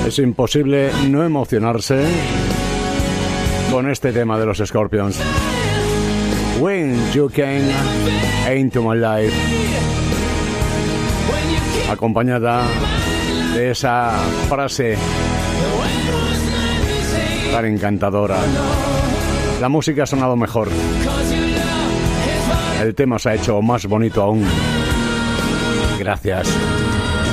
Es imposible no emocionarse con este tema de los Scorpions. When you came into my life, acompañada de esa frase tan encantadora. La música ha sonado mejor. El tema se ha hecho más bonito aún. Gracias.